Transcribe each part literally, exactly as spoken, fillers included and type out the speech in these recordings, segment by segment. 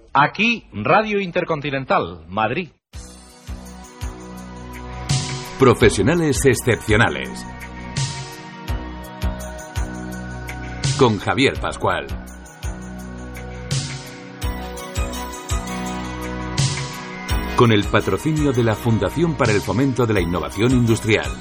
Aquí, Radio Intercontinental, Madrid. Profesionales excepcionales. Con Javier Pascual. Con el patrocinio de la Fundación para el Fomento de la Innovación Industrial.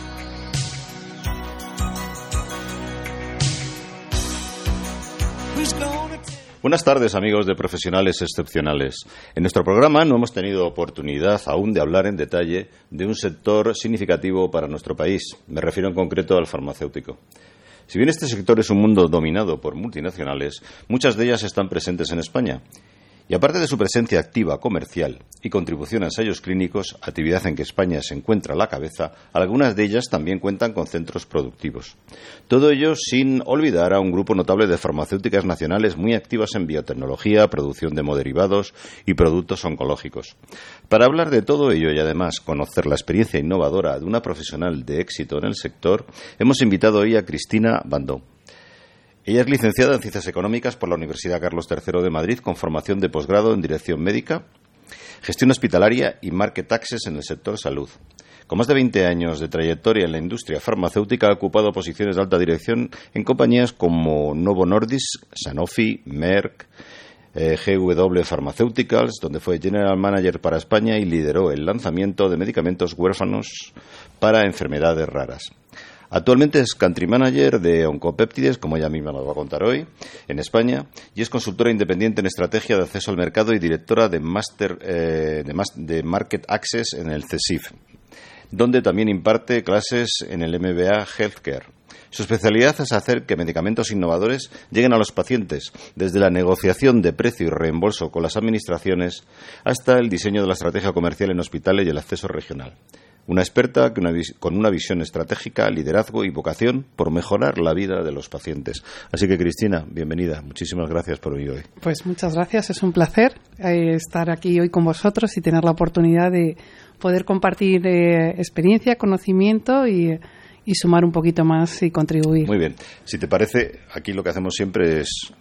Buenas tardes, amigos de Profesionales Excepcionales. En nuestro programa no hemos tenido oportunidad aún de hablar en detalle de un sector significativo para nuestro país. Me refiero en concreto al farmacéutico. Si bien este sector es un mundo dominado por multinacionales, muchas de ellas están presentes en España. Y aparte de su presencia activa comercial y contribución a ensayos clínicos, actividad en que España se encuentra a la cabeza, algunas de ellas también cuentan con centros productivos. Todo ello sin olvidar a un grupo notable de farmacéuticas nacionales muy activas en biotecnología, producción de hemoderivados y productos oncológicos. Para hablar de todo ello y además conocer la experiencia innovadora de una profesional de éxito en el sector, hemos invitado hoy a Cristina Bandó. Ella es licenciada en Ciencias Económicas por la Universidad Carlos tercero de Madrid, con formación de posgrado en Dirección Médica, Gestión Hospitalaria y Market Access en el sector salud. Con más de veinte años de trayectoria en la industria farmacéutica, ha ocupado posiciones de alta dirección en compañías como Novo Nordisk, Sanofi, Merck, eh, G W Pharmaceuticals, donde fue General Manager para España y lideró el lanzamiento de medicamentos huérfanos para enfermedades raras. Actualmente es Country Manager de Oncopéptides, como ella misma nos va a contar hoy, en España, y es consultora independiente en estrategia de acceso al mercado y directora de, Master, eh, de, mas, de Market Access en el C E S I F, donde también imparte clases en el M B A Healthcare. Su especialidad es hacer que medicamentos innovadores lleguen a los pacientes, desde la negociación de precio y reembolso con las administraciones hasta el diseño de la estrategia comercial en hospitales y el acceso regional. Una experta con una visión estratégica, liderazgo y vocación por mejorar la vida de los pacientes. Así que, Cristina, bienvenida. Muchísimas gracias por venir hoy. Pues muchas gracias. Es un placer eh, estar aquí hoy con vosotros y tener la oportunidad de poder compartir eh, experiencia, conocimiento y, y sumar un poquito más y contribuir. Muy bien. Si te parece, aquí lo que hacemos siempre es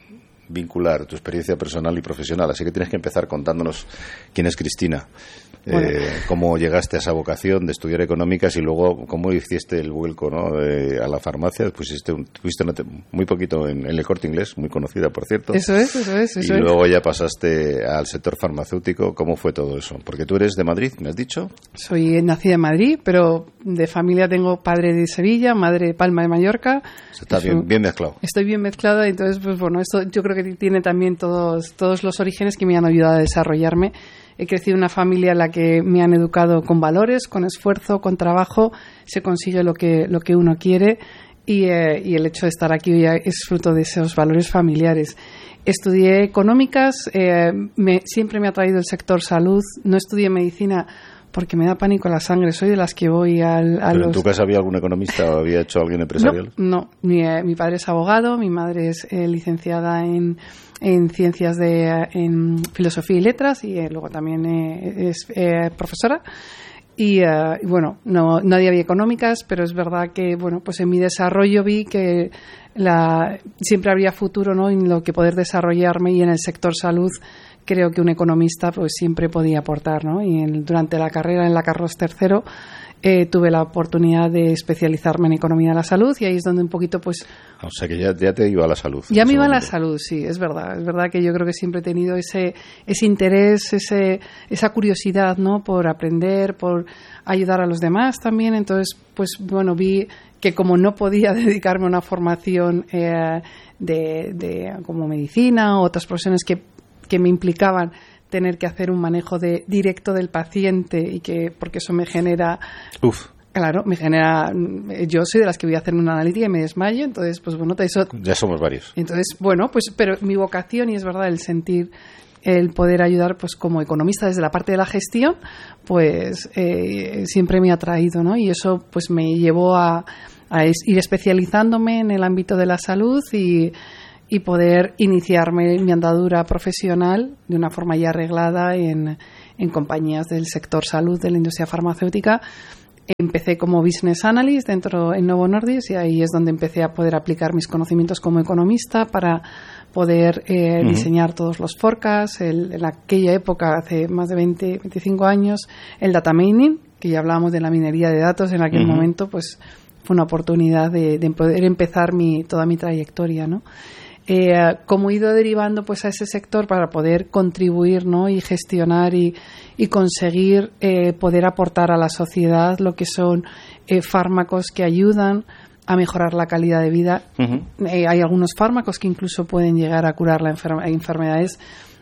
vincular tu experiencia personal y profesional. Así que tienes que empezar contándonos quién es Cristina. Bueno. Eh, cómo llegaste a esa vocación de estudiar económicas y luego cómo hiciste el vuelco, ¿no? de, a la farmacia. Pusiste un, tuviste muy poquito en, en el Corte Inglés, muy conocida, por cierto. Eso es, eso es. Eso y es. luego ya pasaste al sector farmacéutico. ¿Cómo fue todo eso? Porque tú eres de Madrid, ¿me has dicho? Soy nacida en Madrid, pero de familia tengo padre de Sevilla, madre de Palma de Mallorca. Está bien, un, bien mezclado. Estoy bien mezclada, entonces, pues bueno, esto yo creo que tiene también todos, todos los orígenes que me han ayudado a desarrollarme. He crecido en una familia en la que me han educado con valores, con esfuerzo, con trabajo. Se consigue lo que, lo que uno quiere y, eh, y el hecho de estar aquí hoy es fruto de esos valores familiares. Estudié económicas, eh, me, siempre me ha traído el sector salud. No estudié medicina porque me da pánico la sangre. Soy de las que voy al, a ¿Pero los... en tu casa había algún economista o había hecho alguien empresarial? No, no. Mi, eh, mi padre es abogado, mi madre es eh, licenciada en... en ciencias de en filosofía y letras y eh, luego también eh, es eh, profesora y, eh, y bueno, no nadie había económicas, pero es verdad que bueno, pues en mi desarrollo vi que la siempre habría futuro, ¿no? en lo que poder desarrollarme, y en el sector salud creo que un economista pues siempre podía aportar, ¿no? Y en, durante la carrera en la Carlos tercero Eh, tuve la oportunidad de especializarme en economía de la salud y ahí es donde un poquito pues... O sea que ya, ya te iba a la salud. Ya me iba a la salud, sí, es verdad. Es verdad que yo creo que siempre he tenido ese ese interés, ese esa curiosidad, ¿no? Por aprender, por ayudar a los demás también. Entonces, pues bueno, vi que como no podía dedicarme a una formación eh, de, de como medicina o otras profesiones que, que me implicaban tener que hacer un manejo de directo del paciente y que porque eso me genera Uf. Claro, me genera yo soy de las que voy a hacer una analítica y me desmayo, entonces pues bueno, eso ya somos varios. Entonces, bueno, pues pero mi vocación, y es verdad, el sentir el poder ayudar pues como economista desde la parte de la gestión, pues eh, siempre me ha atraído, ¿no? Y eso pues me llevó a, a ir especializándome en el ámbito de la salud y y poder iniciarme mi andadura profesional de una forma ya arreglada en, en compañías del sector salud, de la industria farmacéutica. Empecé como business analyst dentro en Novo Nordisk y ahí es donde empecé a poder aplicar mis conocimientos como economista para, poder eh, Uh-huh. diseñar todos los forecasts. El, en aquella época, hace más de veinte, veinticinco años, el data mining, que ya hablábamos de la minería de datos en aquel uh-huh. momento, pues fue una oportunidad de, de poder empezar mi, toda mi trayectoria, ¿no? Eh, como he ido derivando pues a ese sector para poder contribuir, ¿no? Y gestionar y, y conseguir eh, poder aportar a la sociedad lo que son eh, fármacos que ayudan a mejorar la calidad de vida. Uh-huh. Eh, hay algunos fármacos que incluso pueden llegar a curar la enfer- enfermedades.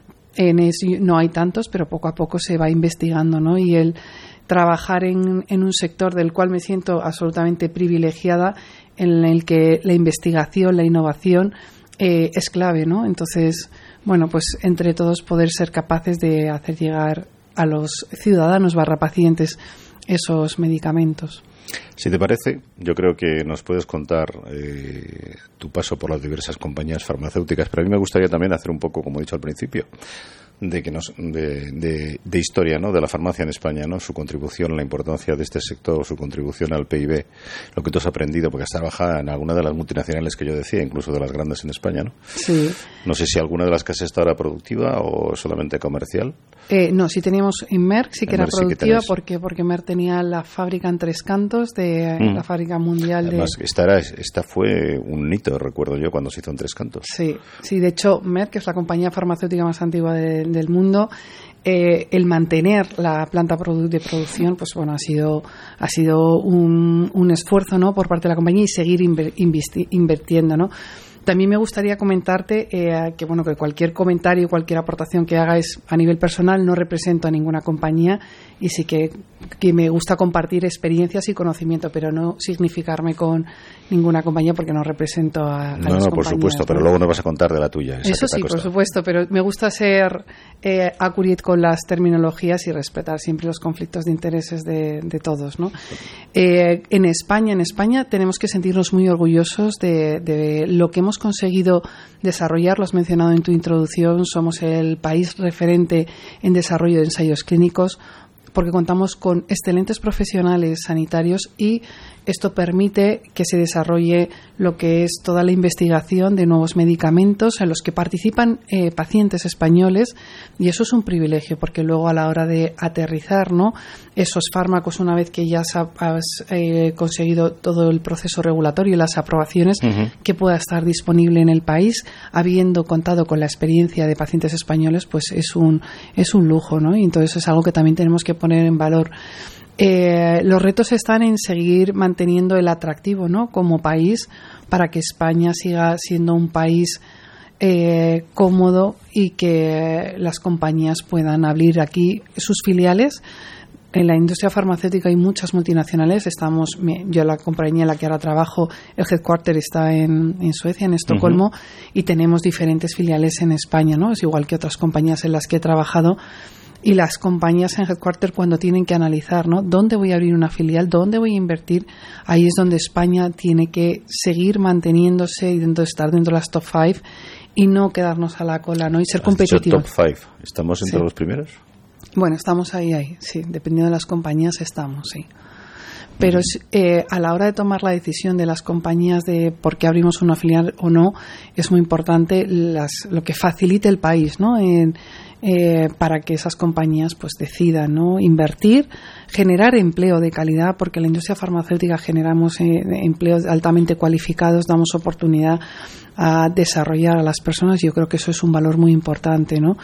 En eso no hay tantos, pero poco a poco se va investigando, ¿no? Y el trabajar en, en un sector del cual me siento absolutamente privilegiada, en el que la investigación, la innovación eh, es clave, ¿no? Entonces, bueno, pues entre todos poder ser capaces de hacer llegar a los ciudadanos barra pacientes esos medicamentos. Si te parece, yo creo que nos puedes contar eh, tu paso por las diversas compañías farmacéuticas, pero a mí me gustaría también hacer un poco, como he dicho al principio, de que nos de, de, de historia, ¿no? De la farmacia en España, ¿no? Su contribución, la importancia de este sector, su contribución al P I B, lo que tú has aprendido, porque has trabajado en alguna de las multinacionales que yo decía, incluso de las grandes en España, ¿no? Sí. No sé si alguna de las que has estado era productiva o solamente comercial. Eh, no, sí teníamos en Merck, sí que en era Merck productiva, sí que porque porque Merck tenía la fábrica en Tres Cantos, de mm. la fábrica mundial. Además, de... esta, era, esta fue un hito, recuerdo yo, cuando se hizo en Tres Cantos. Sí, sí, de hecho, Merck, que es la compañía farmacéutica más antigua de, del mundo, eh, el mantener la planta produ- de producción, pues bueno, ha sido ha sido un, un esfuerzo, ¿no? Por parte de la compañía y seguir inver- investi- invirtiendo, ¿no? También me gustaría comentarte eh, que bueno que cualquier comentario, cualquier aportación que haga es a nivel personal, no represento a ninguna compañía y sí que, que me gusta compartir experiencias y conocimiento, pero no significarme con ninguna compañía porque no represento a, a no, las no, por supuesto, ¿no? Pero luego nos vas a contar de la tuya. Eso sí, por supuesto, pero me gusta ser eh, accurate con las terminologías y respetar siempre los conflictos de intereses de, de todos, ¿no? Eh, en España, en España tenemos que sentirnos muy orgullosos de, de lo que hemos conseguido desarrollar. Lo has mencionado en tu introducción, somos el país referente en desarrollo de ensayos clínicos porque contamos con excelentes profesionales sanitarios y esto permite que se desarrolle lo que es toda la investigación de nuevos medicamentos en los que participan eh, pacientes españoles y eso es un privilegio porque luego a la hora de aterrizar, ¿no? Esos fármacos una vez que ya has eh, conseguido todo el proceso regulatorio y las aprobaciones uh-huh. que pueda estar disponible en el país habiendo contado con la experiencia de pacientes españoles pues es un, es un lujo, ¿no? Y entonces es algo que también tenemos que poner en valor. Eh, los retos están en seguir manteniendo el atractivo, ¿no? Como país para que España siga siendo un país eh, cómodo y que las compañías puedan abrir aquí sus filiales. En la industria farmacéutica hay muchas multinacionales. Estamos, yo la compañía en la que ahora trabajo, el headquarter está en, en Suecia, en Estocolmo, uh-huh. y tenemos diferentes filiales en España, ¿no? Es igual que otras compañías en las que he trabajado. Y las compañías en headquarter cuando tienen que analizar, ¿no? ¿Dónde voy a abrir una filial? ¿Dónde voy a invertir? Ahí es donde España tiene que seguir manteniéndose y dentro de estar dentro de las top five y no quedarnos a la cola, ¿no? Y ser competitivos. Top five. ¿Estamos entre sí. los primeros? Bueno, estamos ahí, ahí, sí. Dependiendo de las compañías estamos, sí. Pero eh, a la hora de tomar la decisión de las compañías de por qué abrimos una filial o no, es muy importante las, lo que facilite el país, ¿no? En, Eh, para que esas compañías pues decidan, ¿no? Invertir, generar empleo de calidad, porque en la industria farmacéutica generamos eh, empleos altamente cualificados, damos oportunidad a desarrollar a las personas. Yo creo que eso es un valor muy importante, ¿no?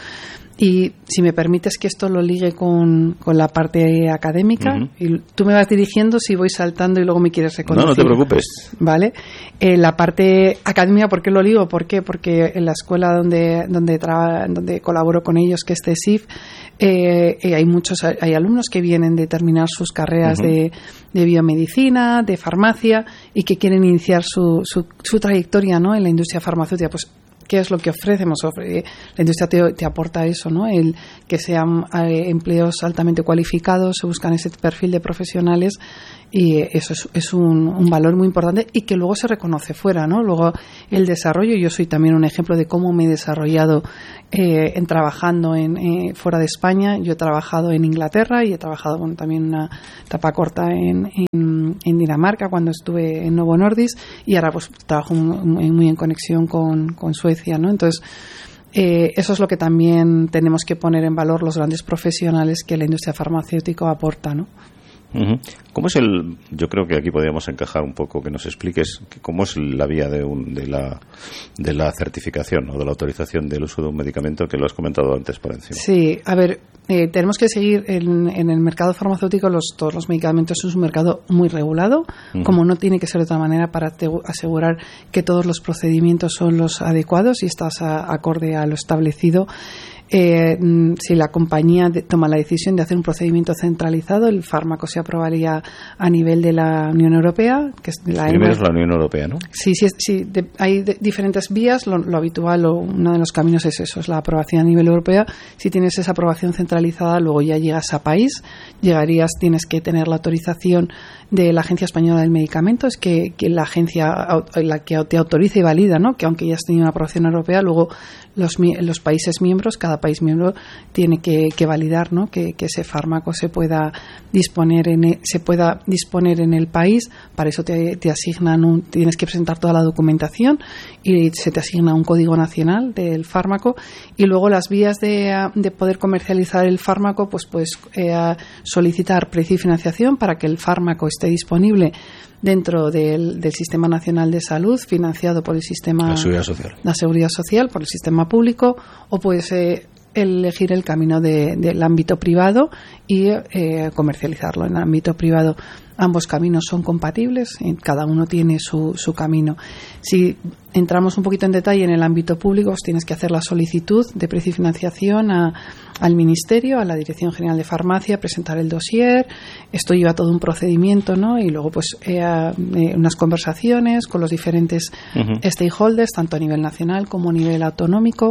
Y si me permites que esto lo ligue con, con la parte académica, uh-huh. y tú me vas dirigiendo si voy saltando y luego me quieres reconducir. No, no te preocupes. Vale. Eh, la parte académica, ¿por qué lo ligo? ¿Por qué? Porque en la escuela donde donde, traba, donde colaboro con ellos, que es C E S I F, eh, eh, hay muchos hay alumnos que vienen de terminar sus carreras uh-huh. de, de biomedicina, de farmacia y que quieren iniciar su, su, su trayectoria, ¿no? En la industria farmacéutica. Pues ¿qué es lo que ofrecemos? La industria te, te aporta eso, ¿no? El que sean eh, empleos altamente cualificados, se buscan ese perfil de profesionales y eso es, es un, un valor muy importante y que luego se reconoce fuera, ¿no? Luego el desarrollo, yo soy también un ejemplo de cómo me he desarrollado eh, en trabajando en eh, fuera de España. Yo he trabajado en Inglaterra y he trabajado bueno, también una etapa corta en, en, en Dinamarca cuando estuve en Novo Nordisk y ahora pues trabajo muy, muy en conexión con, con Suecia Suecia, ¿no? Entonces, eh, eso es lo que también tenemos que poner en valor los grandes profesionales que la industria farmacéutica aporta, ¿no? Uh-huh. ¿Cómo es el? Yo creo que aquí podríamos encajar un poco, que nos expliques cómo es la vía de, un, de, la, de la certificación o de la autorización del uso de un medicamento, que lo has comentado antes por encima. Sí, a ver, eh, tenemos que seguir en, en el mercado farmacéutico, los, todos los medicamentos es un mercado muy regulado, uh-huh. como no tiene que ser de otra manera, para te, asegurar que todos los procedimientos son los adecuados y estás a, acorde a lo establecido. Eh, si la compañía de, toma la decisión de hacer un procedimiento centralizado, el fármaco se aprobaría a nivel de la Unión Europea, que es la Primero E M A. es la Unión Europea, ¿no? Sí, sí, sí de, hay de, diferentes vías. Lo, lo habitual, o uno de los caminos es eso, es la aprobación a nivel europeo. Si tienes esa aprobación centralizada, luego ya llegas a país, llegarías, tienes que tener la autorización de la Agencia Española del Medicamento, es que, que la agencia la que te autoriza y valida, ¿no? Que aunque ya has tenido una aprobación europea, luego los, los países miembros, cada país miembro tiene que, que validar, ¿no? Que, que ese fármaco se pueda disponer en se pueda disponer en el país. Para eso te, te asignan un, tienes que presentar toda la documentación y se te asigna un código nacional del fármaco, y luego las vías de, de poder comercializar el fármaco, pues puedes eh, solicitar precio y financiación para que el fármaco esté disponible dentro del, del Sistema Nacional de Salud, financiado por el sistema la Seguridad Social, la Seguridad Social, por el sistema público, o puedes eh, elegir el camino de, del ámbito privado y eh, comercializarlo en el ámbito privado. Ambos caminos son compatibles, cada uno tiene su, su camino. Si entramos un poquito en detalle en el ámbito público, pues tienes que hacer la solicitud de precio y financiación a, al Ministerio, a la Dirección General de Farmacia, presentar el dossier. Esto lleva todo un procedimiento, ¿no? Y luego pues eh, eh, unas conversaciones con los diferentes uh-huh. stakeholders, tanto a nivel nacional como a nivel autonómico.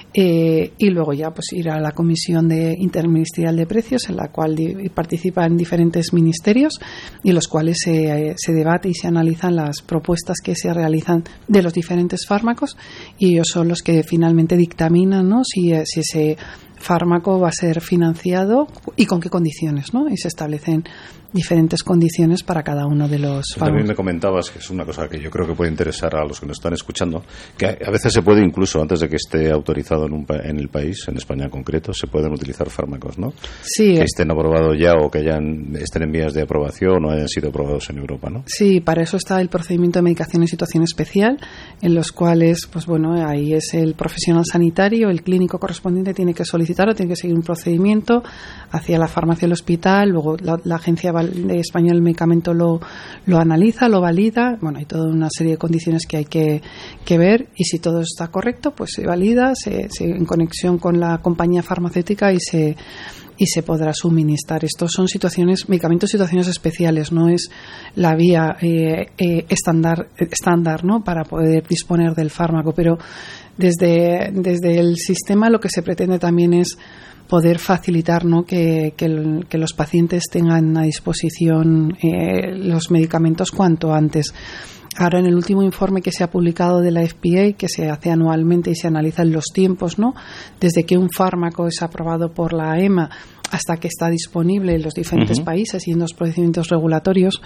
Eh, y luego ya pues ir a la Comisión de Interministerial de Precios, en la cual di- participan diferentes ministerios, y los cuales se, se debate y se analizan las propuestas que se realizan de los diferentes fármacos, y ellos son los que finalmente dictaminan, ¿no? si, si ese fármaco va a ser financiado y con qué condiciones, ¿no? Y se establecen diferentes condiciones para cada uno de los fármacos. También me comentabas, que es una cosa que yo creo que puede interesar a los que nos están escuchando, que a veces se puede, incluso antes de que esté autorizado en, un pa- en el país, en España en concreto, se pueden utilizar fármacos, ¿no? Sí. Que estén aprobados ya, o que hayan, estén en vías de aprobación o hayan sido aprobados en Europa, ¿no? Sí, para eso está el procedimiento de medicación en situación especial, en los cuales, pues bueno, ahí es el profesional sanitario, el clínico correspondiente tiene que solicitar o tiene que seguir un procedimiento hacia la farmacia del hospital, luego la, la agencia de Española del Medicamento lo, lo analiza, lo valida. Bueno, hay toda una serie de condiciones que hay que, que ver, y si todo está correcto, pues se valida, se, se en conexión con la compañía farmacéutica y se y se podrá suministrar. Estos son situaciones, medicamentos, situaciones especiales, no es la vía eh, eh, estándar, estándar, ¿no? Para poder disponer del fármaco, pero desde, desde el sistema lo que se pretende también es poder facilitar, ¿no? que, que, el, que los pacientes tengan a disposición eh, los medicamentos cuanto antes. Ahora, en el último informe que se ha publicado de la F D A, que se hace anualmente y se analizan los tiempos, ¿no? Desde que un fármaco es aprobado por la E M A hasta que está disponible en los diferentes uh-huh. países y en los procedimientos regulatorios,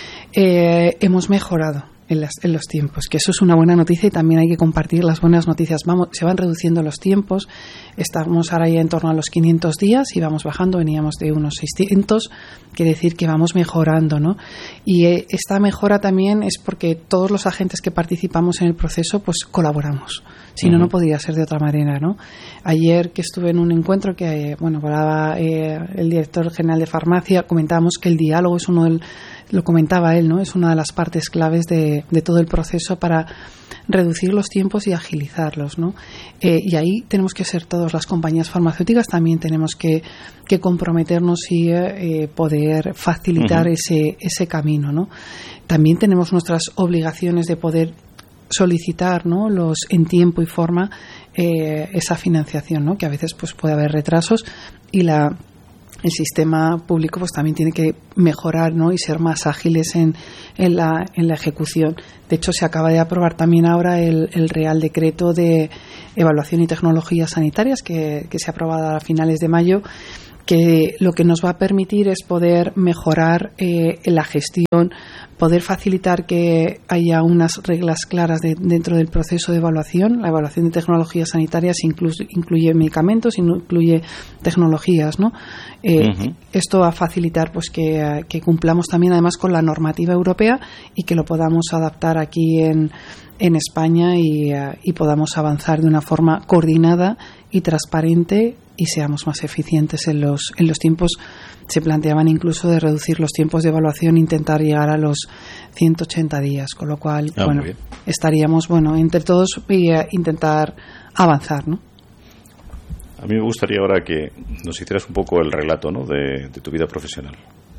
eh, hemos mejorado en, las, en los tiempos, que eso es una buena noticia, y también hay que compartir las buenas noticias. Vamos, se van reduciendo los tiempos, estamos ahora ya en torno a los quinientos días y vamos bajando, veníamos de unos seiscientos, quiere decir que vamos mejorando, ¿no? Y eh, esta mejora también es porque todos los agentes que participamos en el proceso pues colaboramos, si uh-huh. no, no podría ser de otra manera, ¿no? Ayer que estuve en un encuentro que, eh, bueno, hablaba eh, el director general de farmacia, comentábamos que el diálogo es uno del, lo comentaba él, ¿no? Es una de las partes claves de, de todo el proceso para reducir los tiempos y agilizarlos, ¿no? Eh, y ahí tenemos que ser todas las compañías farmacéuticas, también tenemos que, que comprometernos y eh, poder facilitar uh-huh. ese, ese camino, ¿no? También tenemos nuestras obligaciones de poder solicitar, ¿no? Los en tiempo y forma eh, esa financiación, ¿no? Que a veces pues puede haber retrasos, y la el sistema público pues también tiene que mejorar, ¿no? Y ser más ágiles en, en, la, en la ejecución. De hecho, se acaba de aprobar también ahora el, el Real Decreto de Evaluación y Tecnologías Sanitarias, que, que se ha aprobado a finales de mayo, que lo que nos va a permitir es poder mejorar eh, la gestión, poder facilitar que haya unas reglas claras de, dentro del proceso de evaluación. La evaluación de tecnologías sanitarias incluye, incluye medicamentos, incluye tecnologías, ¿no? Eh, uh-huh. Esto va a facilitar pues que, que cumplamos también además con la normativa europea y que lo podamos adaptar aquí en, en España y, uh, y podamos avanzar de una forma coordinada y transparente y seamos más eficientes en los, en los tiempos. Se planteaban incluso de reducir los tiempos de evaluación e intentar llegar a los ciento ochenta días, con lo cual, ah, bueno, estaríamos, bueno, entre todos y uh, intentar avanzar, ¿no? A mí me gustaría ahora que nos hicieras un poco el relato, ¿no?, de, de tu vida profesional,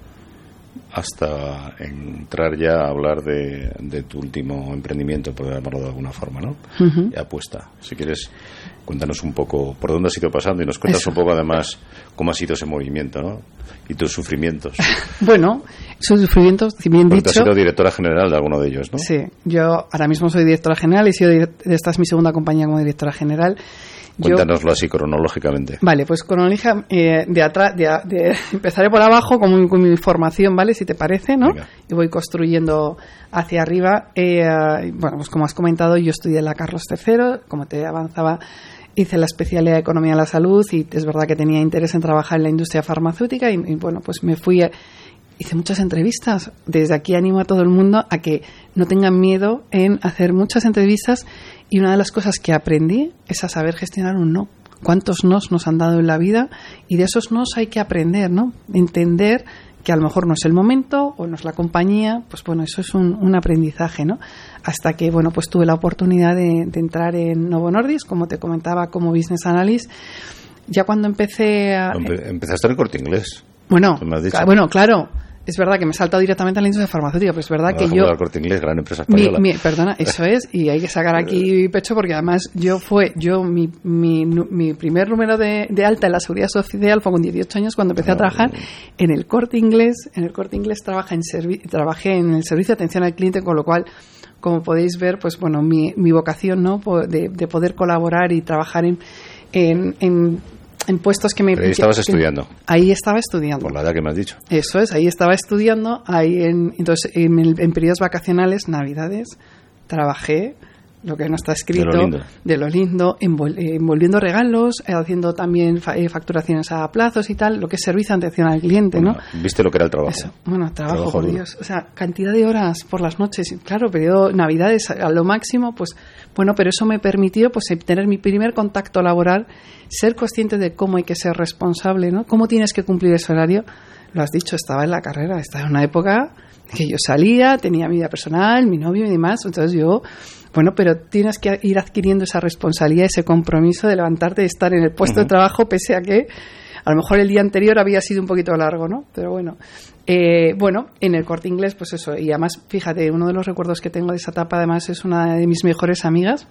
hasta entrar ya a hablar de, de tu último emprendimiento, por llamarlo de alguna forma, ¿no? Uh-huh. Y apuesta. Si quieres, cuéntanos un poco por dónde has ido pasando y nos cuentas Eso. un poco además cómo ha sido ese movimiento, ¿no? Y tus sufrimientos. Bueno, sus sufrimientos, si bien Porque dicho... Porque has sido directora general de alguno de ellos, ¿no? Sí, yo ahora mismo soy directora general y sido direct... esta es mi segunda compañía como directora general. Cuéntanoslo Yo, así cronológicamente. Vale, pues cronológica eh, de atrás, de, de, empezaré por abajo con mi, con mi formación, ¿vale? Si te parece, ¿no? Venga. Y voy construyendo hacia arriba. Eh, bueno, pues como has comentado, yo estudié en la Carlos tercero, como te avanzaba, hice la especialidad de Economía de la Salud y es verdad que tenía interés en trabajar en la industria farmacéutica y, y bueno, pues me fui... A, hice muchas entrevistas. Desde aquí animo a todo el mundo a que no tengan miedo en hacer muchas entrevistas y una de las cosas que aprendí es a saber gestionar un no. ¿Cuántos nos nos han dado en la vida? Y de esos nos hay que aprender, ¿no? Entender que a lo mejor no es el momento o no es la compañía, pues bueno, eso es un, un aprendizaje, ¿no? Hasta que, bueno, pues tuve la oportunidad de, de entrar en Novo Nordisk, como te comentaba, como Business Analyst. Ya cuando empecé a... Empezaste en el Corte Inglés. Bueno, ca- bueno, claro. Es verdad que me he saltado directamente a la industria farmacéutica, pero es verdad no, que yo... El Corte Inglés, gran empresa española. Mi, mi, perdona, eso es, y hay que sacar aquí pecho porque además yo fue, yo mi, mi, mi primer número de, de alta en la Seguridad Social fue con dieciocho años cuando empecé no, a trabajar no, no. en el Corte Inglés. En el Corte Inglés trabaja en servi- trabajé en el servicio de atención al cliente, con lo cual, como podéis ver, pues bueno, mi, mi vocación, ¿no?, de, de poder colaborar y trabajar en... en, en en puestos que me... Pero ahí estabas que, estudiando. Ahí estaba estudiando. Por la edad que me has dicho. Eso es, ahí estaba estudiando. Ahí en, entonces, en, en periodos vacacionales, navidades, trabajé lo que no está escrito. De lo lindo. De lo lindo, envol, envolviendo regalos, haciendo también fa, eh, facturaciones a plazos y tal, lo que es servicio de atención al cliente, bueno, ¿no? ¿Viste lo que era el trabajo? Eso. Bueno, trabajo, trabajo por duro. Dios. O sea, cantidad de horas por las noches. Claro, periodo navidades a lo máximo, pues bueno, pero eso me permitió pues tener mi primer contacto laboral, ser consciente de cómo hay que ser responsable, ¿no? Cómo tienes que cumplir ese horario. Lo has dicho, estaba en la carrera, estaba en una época que yo salía, tenía mi vida personal, mi novio y demás, entonces yo, bueno, pero tienes que ir adquiriendo esa responsabilidad, ese compromiso de levantarte, de estar en el puesto uh-huh. de trabajo, pese a que a lo mejor el día anterior había sido un poquito largo, ¿no? Pero bueno, eh, bueno, en el Corte Inglés, pues eso, y además, fíjate, uno de los recuerdos que tengo de esa etapa, además, es una de mis mejores amigas,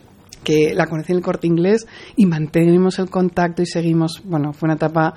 que la conocí en el Corte Inglés y mantenemos el contacto y seguimos, bueno, fue una etapa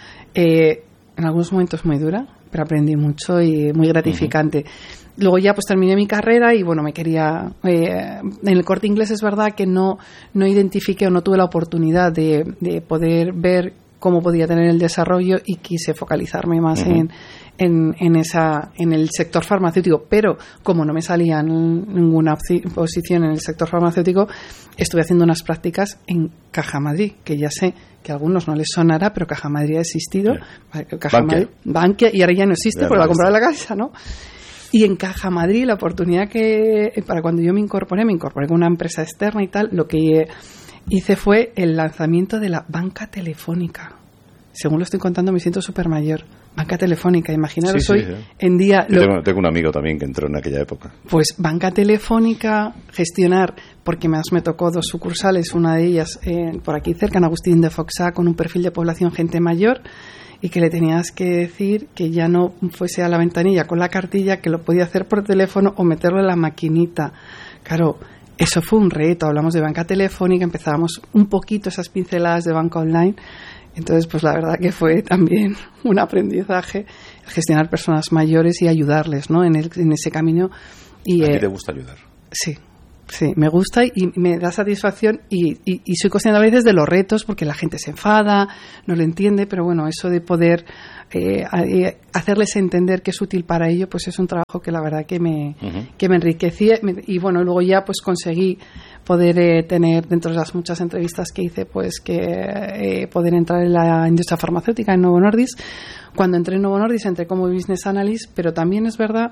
eh, en algunos momentos muy dura, pero aprendí mucho y muy gratificante. Uh-huh. Luego ya pues terminé mi carrera y bueno, me quería... Eh, en el Corte Inglés es verdad que no, no identifiqué o no tuve la oportunidad de, de poder ver cómo podía tener el desarrollo y quise focalizarme más uh-huh. en, en, en, esa, en el sector farmacéutico. Pero como no me salía ninguna posición en el sector farmacéutico, estuve haciendo unas prácticas en Caja Madrid, que ya sé que a algunos no les sonará, pero Caja Madrid ha existido. Sí. Caja Bankia. Madrid, Bankia, y ahora ya no existe ya porque no la compraron en la casa, ¿no? Y en Caja Madrid, la oportunidad que, para cuando yo me incorporé, me incorporé con una empresa externa y tal, lo que hice fue el lanzamiento de la banca telefónica. Según lo estoy contando, me siento súper mayor. Banca telefónica, imaginaros sí, hoy sí, sí. en día... Yo lo, tengo, tengo un amigo también que entró en aquella época. Pues banca telefónica, gestionar, porque más me tocó dos sucursales, una de ellas eh, por aquí cerca, en Agustín de Foxá, con un perfil de población gente mayor, y que le tenías que decir que ya no fuese a la ventanilla con la cartilla, que lo podía hacer por teléfono o meterlo en la maquinita. Claro, eso fue un reto. Hablamos de banca telefónica, empezábamos un poquito esas pinceladas de banca online. Entonces, pues la verdad que fue también un aprendizaje gestionar personas mayores y ayudarles, ¿no?, en, el, en ese camino. Y, ¿A ti eh, te gusta ayudar? Sí, Sí, me gusta y me da satisfacción y, y, y soy consciente a veces de los retos porque la gente se enfada, no lo entiende, pero bueno, eso de poder eh, eh, hacerles entender que es útil para ello, pues es un trabajo que la verdad que me, uh-huh. que me enriquecía y bueno, luego ya pues conseguí poder eh, tener dentro de las muchas entrevistas que hice, pues que eh, poder entrar en la industria farmacéutica en Novo Nordisk. Cuando entré en Novo Nordisk entré como Business Analyst, pero también es verdad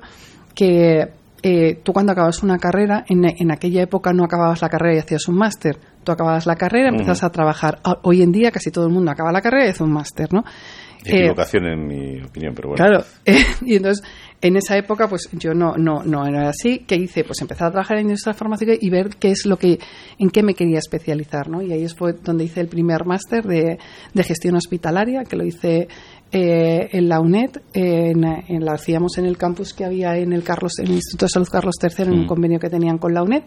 que Eh, tú cuando acabas una carrera, en, en aquella época no acababas la carrera y hacías un máster. Tú acababas la carrera, uh-huh. empiezas a trabajar. Hoy en día casi todo el mundo acaba la carrera y hace un máster, ¿no? Equivocación eh, en mi opinión, pero bueno. Claro. Eh, y entonces, en esa época, pues yo no, no, no era así. ¿Qué hice? Pues empezar a trabajar en industria farmacéutica y ver qué es lo que, en qué me quería especializar, ¿no? Y ahí fue donde hice el primer máster de, de gestión hospitalaria, que lo hice Eh, en la UNED, eh, en, en la hacíamos en el campus que había en el Carlos, en el Instituto de Salud Carlos tercero, en mm. un convenio que tenían con la UNED.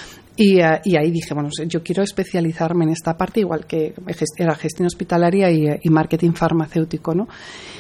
Y, uh, y ahí dije, bueno, yo quiero especializarme en esta parte, igual que era gestión hospitalaria y, y marketing farmacéutico, ¿no?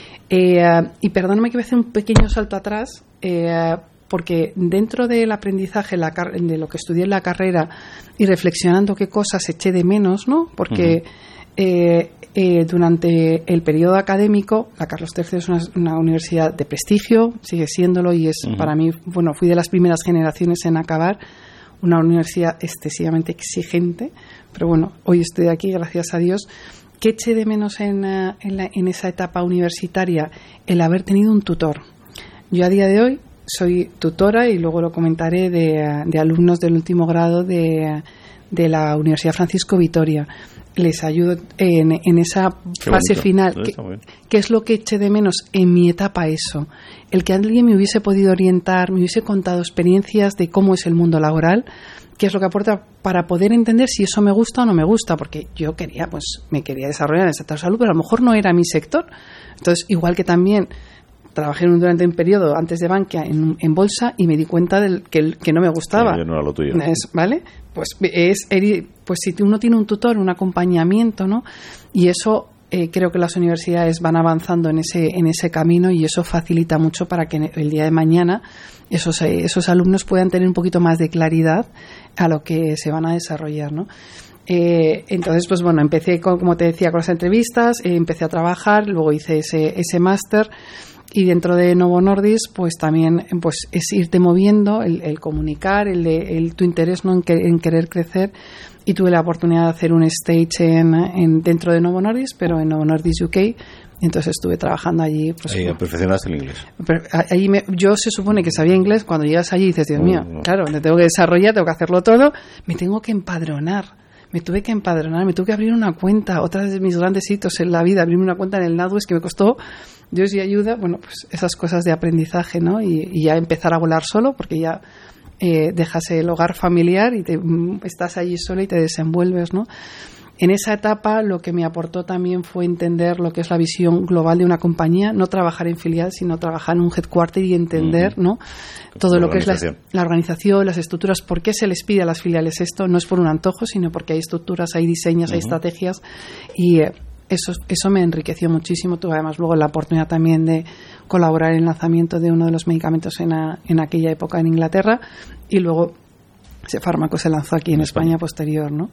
Eh, uh, y perdóname que me hace un pequeño salto atrás, eh, porque dentro del aprendizaje la, de lo que estudié en la carrera y reflexionando qué cosas eché de menos, ¿no? Porque uh-huh. eh, Eh, durante el periodo académico, la Carlos tercero es una, una universidad de prestigio, sigue siéndolo y es uh-huh. para mí, bueno, fui de las primeras generaciones en acabar, una universidad excesivamente exigente, pero bueno, hoy estoy aquí, gracias a Dios. ¿Qué eché de menos en, en, la, en esa etapa universitaria? El haber tenido un tutor. Yo a día de hoy soy tutora y luego lo comentaré de, de alumnos del último grado de, de la Universidad Francisco Vitoria. Les ayudo en, en esa Qué fase bonito. final. ¿Qué, ¿Qué es lo que eché de menos en mi etapa eso? El que alguien me hubiese podido orientar, me hubiese contado experiencias de cómo es el mundo laboral, qué es lo que aporta para poder entender si eso me gusta o no me gusta, porque yo quería, pues me quería desarrollar en el sector de salud, pero a lo mejor no era mi sector. Entonces, igual que también trabajé durante un periodo antes de Bankia en, en bolsa y me di cuenta del que, que no me gustaba. Sí, no era lo tuyo. Es, ¿vale? Pues es pues si uno tiene un tutor, un acompañamiento, ¿no? Y eso eh, creo que las universidades van avanzando en ese en ese camino y eso facilita mucho para que el día de mañana esos esos alumnos puedan tener un poquito más de claridad a lo que se van a desarrollar, ¿no? Eh, entonces, pues bueno, empecé, con, como te decía, con las entrevistas, eh, empecé a trabajar, luego hice ese ese máster. Y dentro de Novo Nordisk, pues también pues es irte moviendo, el, el comunicar, el, de, el tu interés, ¿no? en, que, en querer crecer. Y tuve la oportunidad de hacer un stage en, en dentro de Novo Nordisk, pero en Novo Nordisk U K. Entonces estuve trabajando allí. Pues, ahí perfeccionaste el inglés. Pero, allí me, yo se supone que sabía inglés. Cuando llegas allí dices, Dios mío, no, no. claro, me tengo que desarrollar, tengo que hacerlo todo. Me tengo que empadronar. Me tuve que empadronar, me tuve que abrir una cuenta. Otra de mis grandes hitos en la vida, abrirme una cuenta en el NatWest que me costó Dios y ayuda. Bueno, pues esas cosas de aprendizaje, ¿no? Y, y ya empezar a volar solo, porque ya eh, dejas el hogar familiar y te, estás allí solo y te desenvuelves, ¿no? En esa etapa lo que me aportó también fue entender lo que es la visión global de una compañía, no trabajar en filial, sino trabajar en un headquarter y entender, ¿no? todo lo que es la, la organización, las estructuras, por qué se les pide a las filiales esto. No es por un antojo, sino porque hay estructuras, hay diseños, uh-huh. hay estrategias y eh, eso, eso me enriqueció muchísimo. Tuve además luego la oportunidad también de colaborar en el lanzamiento de uno de los medicamentos en, a, en aquella época en Inglaterra y luego ese fármaco se lanzó aquí en, en España. España posterior, ¿no?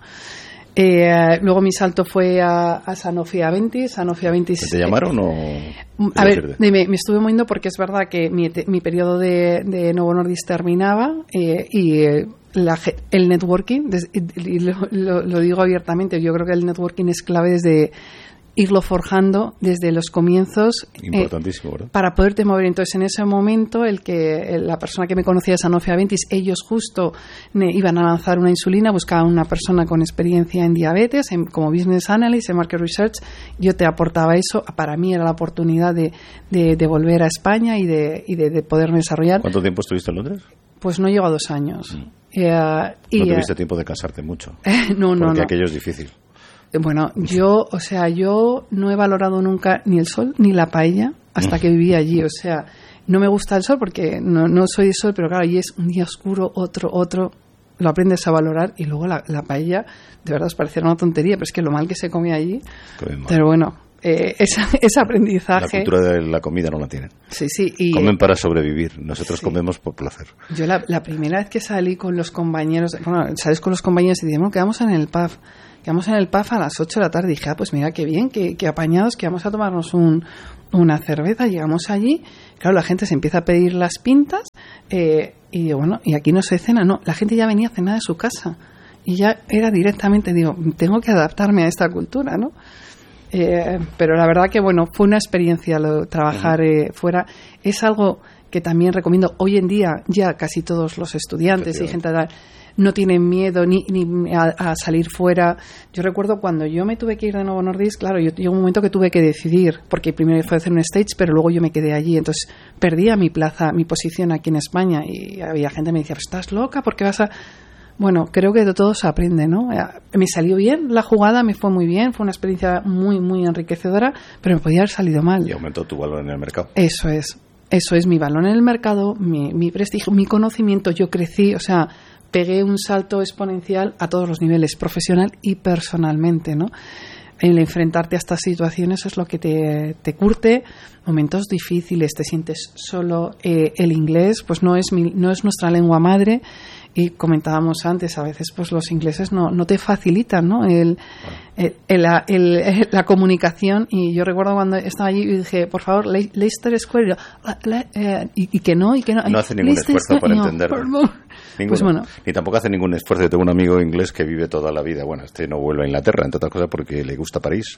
Eh, luego mi salto fue a, a Sanofi Aventis. Sanofi Aventis ¿Te llamaron o...? A ver, me, me estuve moviendo porque es verdad que mi, mi periodo de, de Novo Nordisk terminaba eh, y eh, la, el networking, des, y lo, lo, lo digo abiertamente, yo creo que el networking es clave desde irlo forjando desde los comienzos. Importantísimo, eh, ¿verdad? Para poderte mover. Entonces, en ese momento, el que la persona que me conocía de Sanofi Aventis, ellos justo me iban a lanzar una insulina, buscaban una persona con experiencia en diabetes, en, como business analyst, en market research. Yo te aportaba eso. Para mí era la oportunidad de, de, de volver a España y de, y de, de poderme desarrollar. ¿Cuánto tiempo estuviste en Londres? Pues no llego a dos años. Mm. Eh, y, no tuviste eh, tiempo de casarte mucho. no, no, porque no. aquello es difícil. Bueno, yo, o sea, yo no he valorado nunca ni el sol ni la paella hasta que viví allí. O sea, no me gusta el sol porque no, no soy de sol, pero claro, allí es un día oscuro, otro, otro. Lo aprendes a valorar y luego la, la paella, de verdad os parecerá una tontería, pero es que lo mal que se come allí. Pero bueno, eh, esa, ese aprendizaje. La cultura de la comida no la tienen. Sí, sí. Y, comen para sobrevivir, nosotros sí. comemos por placer. Yo la, la primera vez que salí con los compañeros, bueno, sales con los compañeros y dices, bueno, quedamos en el pub. Quedamos en el pub a las ocho de la tarde. Dije, ah, pues mira, qué bien, qué, qué apañados, que vamos a tomarnos un, una cerveza. Llegamos allí, claro, la gente se empieza a pedir las pintas, eh, y digo, bueno, y aquí no se cena, no, la gente ya venía a cenar de su casa. Y ya era directamente, digo, tengo que adaptarme a esta cultura, ¿no? Eh, pero la verdad que, bueno, fue una experiencia lo, trabajar eh, fuera. Es algo que también recomiendo. Hoy en día ya casi todos los estudiantes y gente tal no tienen miedo ni, ni a, a salir fuera. Yo recuerdo cuando yo me tuve que ir de nuevo a Nordisk, claro, yo llegó un momento que tuve que decidir, porque primero fue hacer un stage, pero luego yo me quedé allí, entonces perdía mi plaza, mi posición aquí en España, y había gente que me decía, ¿estás loca? ¿Por qué vas a...? Bueno, creo que de todo se aprende, ¿no? Me salió bien la jugada, me fue muy bien, fue una experiencia muy, muy enriquecedora, pero me podía haber salido mal. Y aumentó tu valor en el mercado. Eso es, eso es mi valor en el mercado, mi, mi prestigio, mi conocimiento, yo crecí, o sea, pegué un salto exponencial a todos los niveles, profesional y personalmente, ¿no? El enfrentarte a estas situaciones es lo que te, te curte, momentos difíciles, te sientes solo, eh, el inglés pues no es, mi, no es nuestra lengua madre, y comentábamos antes, a veces pues los ingleses no, no te facilitan, ¿no? El, el, el, el, el, la comunicación, y yo recuerdo cuando estaba allí y dije, por favor, Le- Leicester Square, y, y que no, y que no. No hace ningún Leicester esfuerzo Square, para no, entenderlo. por favor. Pues bueno. Ni tampoco hace ningún esfuerzo. Yo tengo un amigo inglés que vive toda la vida. Bueno, este no vuelve a Inglaterra, entre otras cosas, porque le gusta París.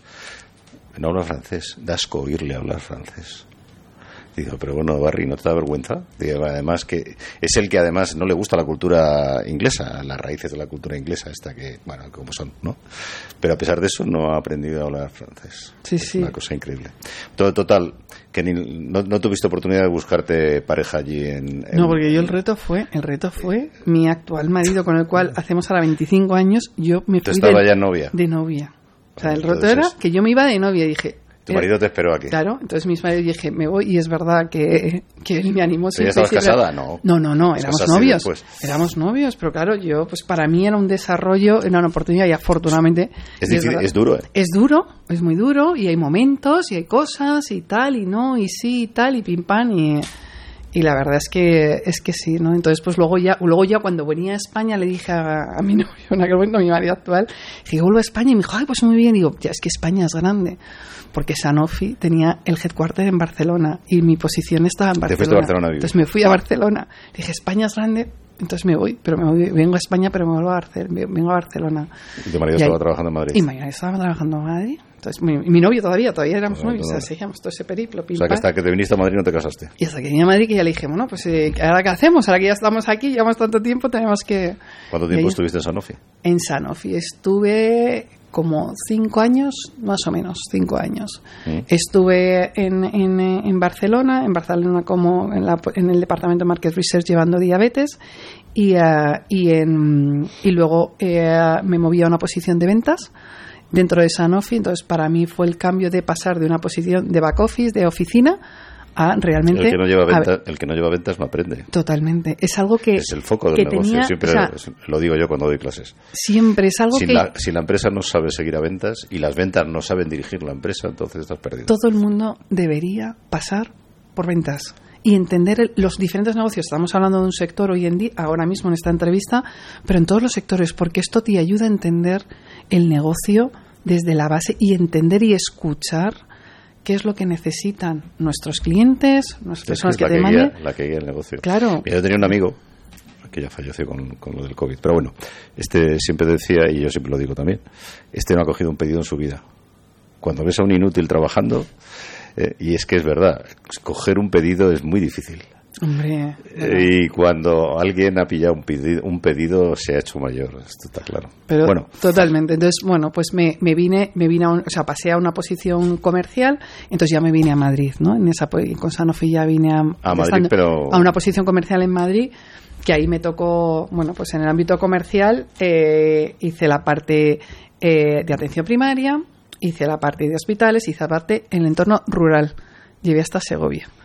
No habla francés. Da asco oírle hablar francés. Digo, pero bueno, Barry, ¿no te da vergüenza? Digo, además que es el que además no le gusta la cultura inglesa, las raíces de la cultura inglesa, esta que, bueno, como son, ¿no? Pero a pesar de eso no ha aprendido a hablar francés. Sí, es sí. una cosa increíble. Todo total, que ni, no, no tuviste oportunidad de buscarte pareja allí en, en... No, porque yo el reto fue, el reto fue mi actual marido, con el cual hacemos ahora veinticinco años, yo me fui estaba de, ya novia. de novia. O sea, el Entonces, reto era que yo me iba de novia y dije... Tu marido te esperó aquí. Claro, entonces mis maridos dije, me voy, y es verdad que, que él me animó ¿Pero siempre. ya estabas siempre. casada? No. No, no, no, éramos casaste novios. después. Éramos novios, pero claro, yo, pues para mí era un desarrollo, era una oportunidad, y afortunadamente... Es y difícil, verdad, es duro, ¿eh? Es duro, es muy duro, y hay momentos, y hay cosas, y tal, y no, y sí, y tal, y pim pam, y... Y la verdad es que es que sí, ¿no? Entonces, pues luego ya luego ya cuando venía a España le dije a, a mi novio, en aquel momento, a mi marido actual, dije, vuelvo a España, y me dijo, ay, pues muy bien. Y digo, ya, es que España es grande, porque Sanofi tenía el headquarter en Barcelona y mi posición estaba en Barcelona. Te fuiste a Barcelona a vivir. Entonces me fui a Barcelona. Dije, España es grande, entonces me voy, pero me voy, vengo a España, pero me vuelvo a Barcelona, vengo a Barcelona. Y tu marido Y estaba ahí, trabajando en Madrid. Y mi marido estaba trabajando en Madrid. Entonces, mi, mi novio todavía, todavía éramos Bueno, novios, o sea, no. seguíamos todo ese periplo. Pim, O sea, que pam. hasta que te viniste a Madrid no te casaste. Y hasta que vine a Madrid, que ya le dije, bueno, pues eh, ¿ahora qué hacemos? Ahora que ya estamos aquí, llevamos tanto tiempo, tenemos que... ¿Cuánto tiempo ahí, estuviste en Sanofi? En Sanofi estuve como cinco años, más o menos, cinco años. ¿Mm? Estuve en, en, en Barcelona, en Barcelona como en, la, en el departamento de Market Research llevando diabetes, y, uh, y, en, y luego uh, me moví a una posición de ventas dentro de Sanofi. Entonces para mí fue el cambio de pasar de una posición de back office, de oficina, a realmente... El que no lleva a- ventas, el que no lleva ventas no aprende. Totalmente. Es algo que... Es el foco del que negocio. tenía, Siempre o sea, lo digo yo cuando doy clases. siempre es algo Si que la, si la empresa no sabe seguir a ventas y las ventas no saben dirigir la empresa, entonces estás perdido. todo el mundo debería pasar por ventas y entender el- los diferentes negocios. Estamos hablando de un sector hoy en día, ahora mismo en esta entrevista, pero en todos los sectores, porque esto te ayuda a entender el negocio desde la base y entender y escuchar qué es lo que necesitan nuestros clientes, nuestras Es personas es que la te que, manden. guía, la que guía el negocio. Claro. Mira, yo tenía un amigo que ya falleció con, con lo del COVID, pero bueno, este siempre decía, y yo siempre lo digo también, este no ha cogido un pedido en su vida. Cuando ves a un inútil trabajando, eh, y es que es verdad, coger un pedido es muy difícil. Hombre, Eh, y cuando alguien ha pillado un pedido, un pedido se ha hecho mayor, esto está claro. pero bueno, totalmente. Entonces, bueno, pues me, me vine, me vine a un, o sea, pasé a una posición comercial, entonces ya me vine a Madrid, ¿no? En esa po- con Sanofi ya vine a, A Madrid, estando- pero- a una posición comercial en Madrid, que ahí me tocó, bueno, pues en el ámbito comercial eh, hice la parte eh, de atención primaria, hice la parte de hospitales, hice la parte en el entorno rural, llevé hasta Segovia.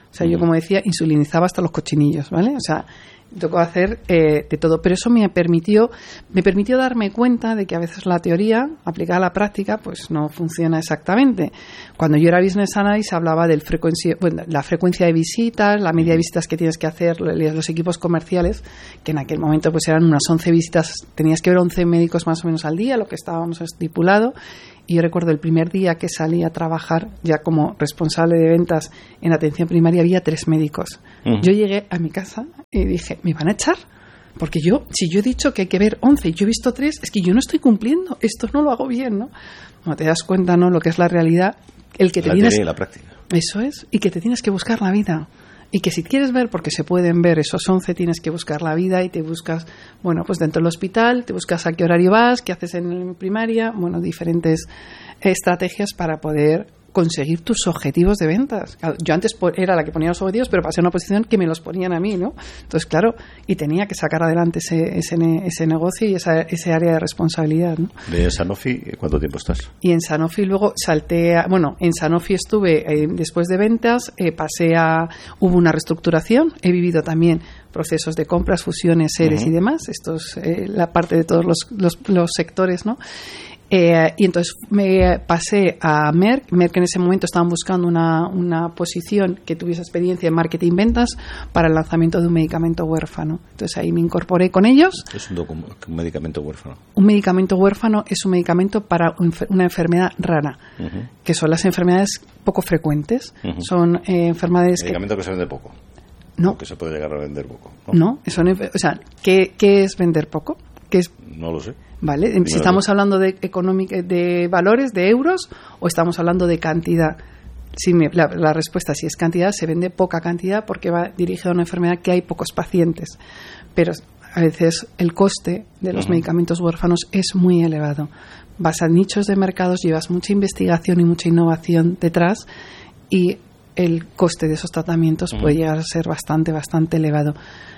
O sea, yo, como decía, insulinizaba hasta los cochinillos, ¿vale? O sea, tocó hacer eh, de todo, pero eso me permitió me permitió darme cuenta de que a veces la teoría aplicada a la práctica pues no funciona exactamente. Cuando yo era business analyst hablaba del frecuencia, bueno, la frecuencia de visitas, la media de visitas que tienes que hacer los equipos comerciales, que en aquel momento pues eran unas once visitas, tenías que ver once médicos más o menos al día, lo que estábamos estipulado. Y yo recuerdo el primer día que salí a trabajar ya como responsable de ventas en atención primaria, había tres médicos. Uh-huh. Yo llegué a mi casa y dije, ¿me van a echar? Porque yo, si yo he dicho que hay que ver once y yo he visto tres, es que yo no estoy cumpliendo, esto no lo hago bien, ¿no? No te das cuenta, ¿no? Lo que es la realidad, el que te la tienes... teoría y la práctica. Eso es, y que te tienes que buscar la vida. Y que si quieres ver, porque se pueden ver esos once, tienes que buscar la vida y te buscas, bueno, pues dentro del hospital, te buscas a qué horario vas, qué haces en primaria, bueno, diferentes estrategias para poder conseguir tus objetivos de ventas. Yo antes era la que ponía los objetivos, pero pasé a una posición que me los ponían a mí, ¿no? Entonces, claro, y tenía que sacar adelante ese, ese, ese negocio y esa, ese área de responsabilidad, ¿no? ¿De Sanofi cuánto tiempo estás? Y en Sanofi luego salté a, bueno, en Sanofi estuve eh, después de ventas, eh, pasé a, hubo una reestructuración, he vivido también procesos de compras, fusiones, series uh-huh. y demás, esto es eh, la parte de todos los, los, los sectores, ¿no? Eh, y entonces me pasé a Merck. Merck en ese momento estaban buscando una, una posición que tuviese experiencia en marketing ventas para el lanzamiento de un medicamento huérfano. Entonces ahí me incorporé con ellos. ¿Es un, docu- un medicamento huérfano? Un medicamento huérfano es un medicamento para una enfermedad rara, uh-huh. que son las enfermedades poco frecuentes. Uh-huh. Son eh, enfermedades medicamento que... que se vende poco. No. Que se puede llegar a vender poco. No, no son, o sea, ¿qué, ¿qué es vender poco? ¿Qué es? No lo sé. Vale, si estamos hablando de económica, de valores, de euros, o estamos hablando de cantidad. Si me, la, la respuesta si es cantidad, se vende poca cantidad porque va dirigida a una enfermedad que hay pocos pacientes. Pero a veces el coste de los uh-huh. medicamentos huérfanos es muy elevado. Vas a nichos de mercados, llevas mucha investigación y mucha innovación detrás y el coste de esos tratamientos uh-huh. puede llegar a ser bastante, bastante elevado.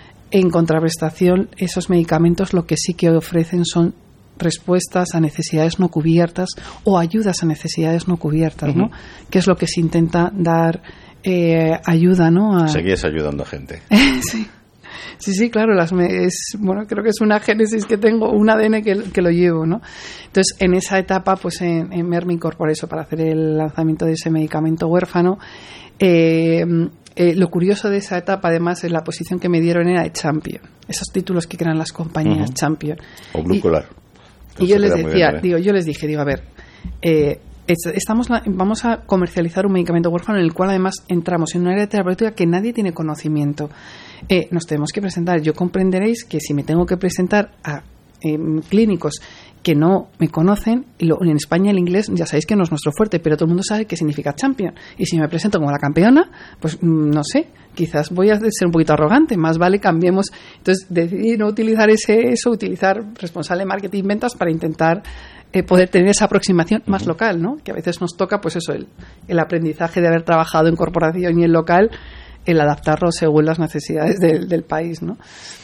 En contraprestación, esos medicamentos lo que sí que ofrecen son respuestas a necesidades no cubiertas o ayudas a necesidades no cubiertas, ¿no? Uh-huh. Que es lo que se intenta dar eh, ayuda, ¿no? A... Seguías ayudando a gente. sí. Sí, sí, claro, las me, es, bueno, creo que es una génesis que tengo, un A D N que, que lo llevo, ¿no? Entonces, en esa etapa, pues en, en Merck me incorporé eso para hacer el lanzamiento de ese medicamento huérfano. Eh, eh, lo curioso de esa etapa, además, es la posición que me dieron era de champion, esos títulos que crean las compañías, uh-huh. champion. O blue collar. Y yo les decía, digo, yo les dije, digo, a ver, eh, estamos vamos a comercializar un medicamento huérfano en el cual además entramos en un área terapéutica que nadie tiene conocimiento. Eh, nos tenemos que presentar. Yo comprenderéis que si me tengo que presentar a eh, clínicos que no me conocen, lo, en España el inglés ya sabéis que no es nuestro fuerte, pero todo el mundo sabe qué significa champion. Y si me presento como la campeona, pues no sé, quizás voy a ser un poquito arrogante, más vale cambiemos. Entonces decidí no utilizar ese eso, utilizar responsable de marketing y ventas para intentar eh, poder tener esa aproximación más uh-huh. local, ¿no? Que a veces nos toca, pues eso, el, el aprendizaje de haber trabajado en corporación y en local, el adaptarlo según las necesidades del, del país, ¿no?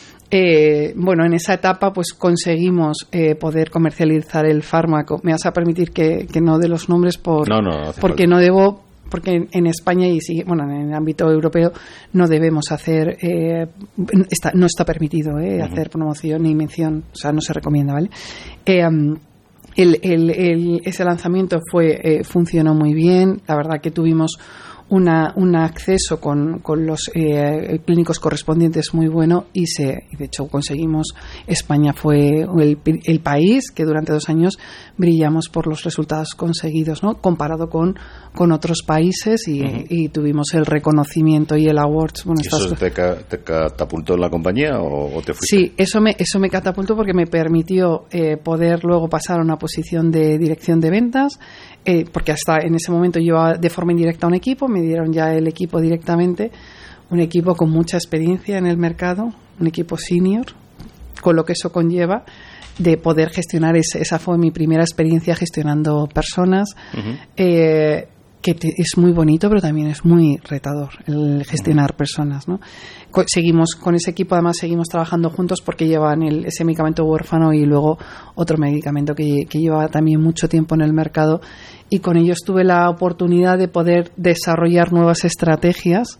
Eh, bueno, en esa etapa pues conseguimos eh, poder comercializar el fármaco. Me vas a permitir que, que no dé los nombres por, no, no, no porque falta. no debo, porque en, en España y sí, bueno, en el ámbito europeo no debemos hacer, eh, está, no está permitido eh, uh-huh. hacer promoción ni mención, o sea, no se recomienda, ¿vale? Eh, um, el, el, el, ese lanzamiento fue eh, funcionó muy bien, la verdad que tuvimos Una, un acceso con, con los eh, clínicos correspondientes muy bueno y se y de hecho conseguimos, España fue el, el país que durante dos años brillamos por los resultados conseguidos, ¿no? Comparado con, con otros países y, uh-huh. y tuvimos el reconocimiento y el awards. Bueno, ¿Y eso te, ca, te catapultó en la compañía o, o te fuiste? Sí, eso me, eso me catapultó porque me permitió eh, poder luego pasar a una posición de dirección de ventas. Eh, porque hasta en ese momento yo de forma indirecta a un equipo, me dieron ya el equipo directamente, un equipo con mucha experiencia en el mercado, un equipo senior, con lo que eso conlleva de poder gestionar, ese, esa fue mi primera experiencia gestionando personas, uh-huh. eh, que te, es muy bonito, pero también es muy retador el gestionar uh-huh. personas, ¿no? Co- seguimos con ese equipo, además seguimos trabajando juntos porque llevan el, ese medicamento huérfano y luego otro medicamento que, que lleva también mucho tiempo en el mercado, y con ellos tuve la oportunidad de poder desarrollar nuevas estrategias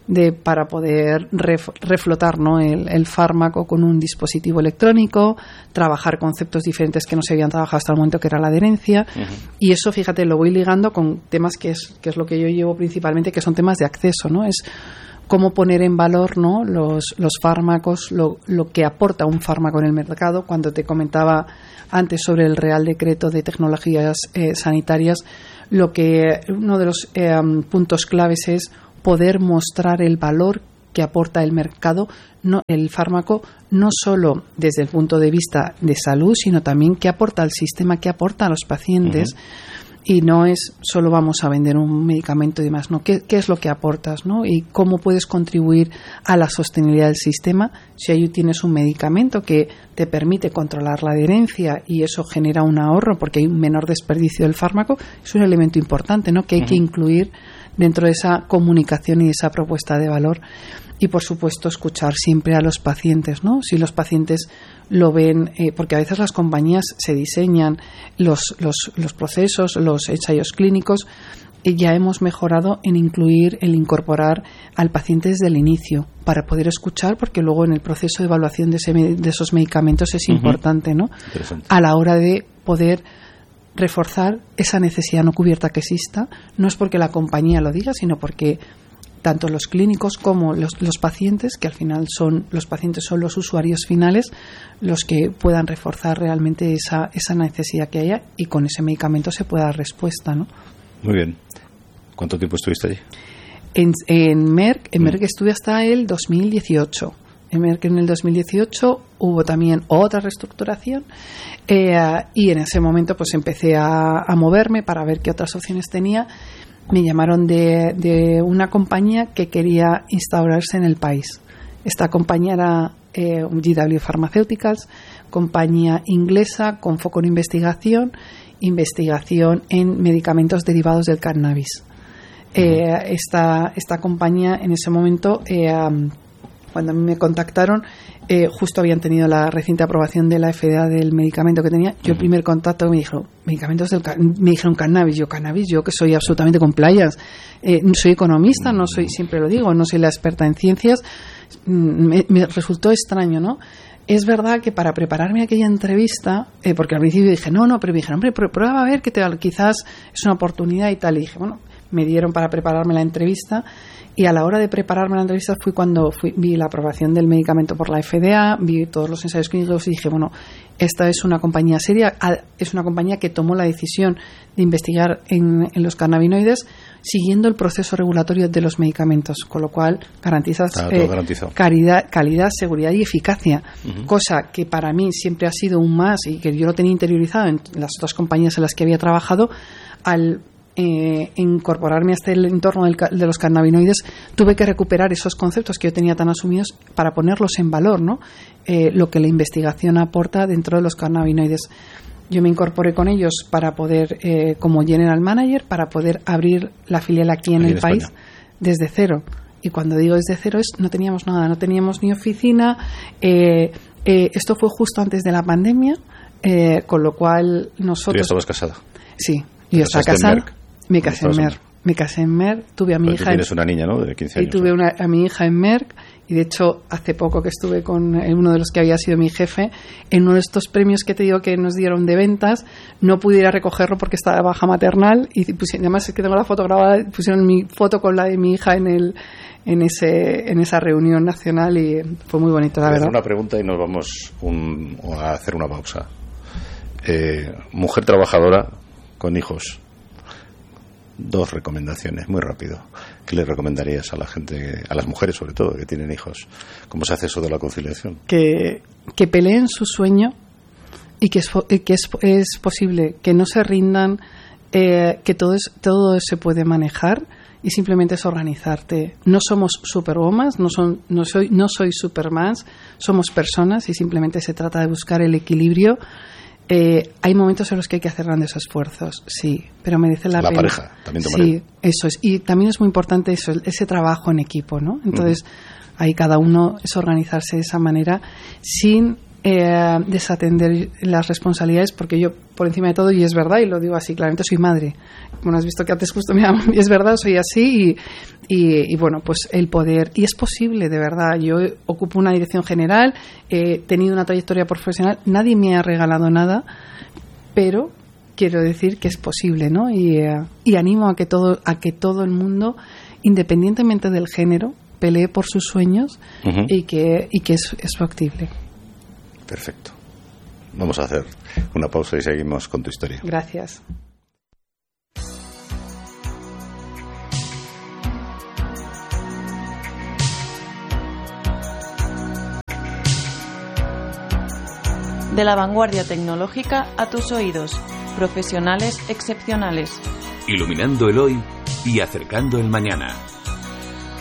de para poder ref, reflotar, ¿no? el, el fármaco con un dispositivo electrónico, trabajar conceptos diferentes que no se habían trabajado hasta el momento, que era la adherencia. Uh-huh. Y eso, fíjate, lo voy ligando con temas que es, que es lo que yo llevo principalmente, que son temas de acceso, ¿no? Es cómo poner en valor, ¿no? los, los fármacos, lo, lo que aporta un fármaco en el mercado. Cuando te comentaba antes sobre el Real Decreto de Tecnologías eh, Sanitarias, lo que uno de los eh, puntos claves es poder mostrar el valor que aporta el mercado, no el fármaco, no solo desde el punto de vista de salud, sino también qué aporta al sistema, qué aporta a los pacientes. Uh-huh. Y no es solo vamos a vender un medicamento y demás, ¿no? ¿Qué, qué es lo que aportas, ¿no? Y cómo puedes contribuir a la sostenibilidad del sistema si ahí tienes un medicamento que te permite controlar la adherencia y eso genera un ahorro porque hay un menor desperdicio del fármaco. Es un elemento importante, ¿no? Que hay uh-huh. que incluir dentro de esa comunicación y de esa propuesta de valor. Y, por supuesto, escuchar siempre a los pacientes, ¿no? Si los pacientes lo ven, eh, porque a veces las compañías se diseñan los, los, los procesos, los ensayos clínicos, y ya hemos mejorado en incluir, el incorporar al paciente desde el inicio, para poder escuchar, porque luego en el proceso de evaluación de, ese, de esos medicamentos es uh-huh. importante, ¿no? A la hora de poder reforzar esa necesidad no cubierta que exista, no es porque la compañía lo diga, sino porque tanto los clínicos como los, los pacientes, que al final son los pacientes son los usuarios finales, los que puedan reforzar realmente esa, esa necesidad que haya y con ese medicamento se pueda dar respuesta, ¿no? Muy bien. ¿Cuánto tiempo estuviste allí? En, en Merck, en mm. Merck estuve hasta el dos mil dieciocho. En Merck en el dos mil dieciocho hubo también otra reestructuración eh, y en ese momento pues empecé a, a moverme para ver qué otras opciones tenía. Me llamaron de, de una compañía que quería instaurarse en el país. Esta compañía era eh, G W Pharmaceuticals, compañía inglesa con foco en investigación, investigación en medicamentos derivados del cannabis. Uh-huh. Eh, esta, esta compañía en ese momento, eh, um, cuando a mí me contactaron, eh, justo habían tenido la reciente aprobación de la F D A del medicamento que tenía. Yo el primer contacto me dijeron, medicamentos del me dijeron cannabis, yo cannabis, yo que soy absolutamente compliance, eh, soy economista, no soy, siempre lo digo, no soy la experta en ciencias, me, me resultó extraño, ¿no? Es verdad que para prepararme a aquella entrevista, eh, porque al principio dije, no, no, pero me dijeron, hombre, prueba a ver que te, quizás es una oportunidad y tal, y dije, bueno, me dieron para prepararme la entrevista. Y a la hora de prepararme la entrevista fui cuando fui, vi la aprobación del medicamento por la F D A, vi todos los ensayos clínicos y dije, bueno, esta es una compañía seria, es una compañía que tomó la decisión de investigar en, en los cannabinoides siguiendo el proceso regulatorio de los medicamentos, con lo cual garantizas eh, calidad, calidad, seguridad y eficacia, uh-huh. cosa que para mí siempre ha sido un más y que yo lo tenía interiorizado en las otras compañías en las que había trabajado. Al Eh, incorporarme hasta el entorno del, de los cannabinoides, tuve que recuperar esos conceptos que yo tenía tan asumidos para ponerlos en valor, ¿no? Eh, lo que la investigación aporta dentro de los cannabinoides. Yo me incorporé con ellos para poder, eh, como General Manager, para poder abrir la filial aquí en aquí el en país desde cero. Y cuando digo desde cero es no teníamos nada, no teníamos ni oficina. Eh, eh, esto fue justo antes de la pandemia, eh, con lo cual nosotros... ¿Tú ya estabas casada? Sí, yo estaba casada. Me casé en Merck. Me casé en Merck, tuve a mi hija. Tienes una niña, ¿no? De quince años. Y tuve una, a mi hija en Merck, y de hecho, hace poco que estuve con uno de los que había sido mi jefe, en uno de estos premios que te digo que nos dieron de ventas, no pudiera recogerlo porque estaba de baja maternal, y pusieron, además es que tengo la foto grabada, pusieron mi foto con la de mi hija en el en ese en esa reunión nacional, y fue muy bonito, la Voy verdad. A hacer una pregunta y nos vamos un, a hacer una pausa. Eh, mujer trabajadora con hijos. Dos recomendaciones, muy rápido. ¿Qué le recomendarías a la gente, a las mujeres sobre todo, que tienen hijos? ¿Cómo se hace eso de la conciliación? Que, que peleen su sueño y que es, que es, es posible, que no se rindan, eh, que todo, es, todo se puede manejar y simplemente es organizarte. No somos superwomas, no, son, no soy, no soy supermans, somos personas y simplemente se trata de buscar el equilibrio. Eh, hay momentos en los que hay que hacer grandes esfuerzos, sí, pero merece la, la pena. La pareja, también tu marido. Sí, eso es. Y también es muy importante eso, ese trabajo en equipo, ¿no? Entonces, uh-huh. ahí cada uno es organizarse de esa manera sin eh, desatender las responsabilidades, porque yo, por encima de todo, y es verdad, y lo digo así claramente, soy madre. Bueno, has visto que antes justo me llamo, y es verdad, soy así, y, y, y bueno, pues el poder, y es posible, de verdad. Yo ocupo una dirección general, he tenido una trayectoria profesional, nadie me ha regalado nada, pero quiero decir que es posible, ¿no? Y, eh, y animo a que todo, a que todo el mundo, independientemente del género, pelee por sus sueños, uh-huh. y que, y que es, es factible. Perfecto. Vamos a hacer una pausa y seguimos con tu historia. Gracias. De la vanguardia tecnológica a tus oídos. Profesionales excepcionales. Iluminando el hoy y acercando el mañana.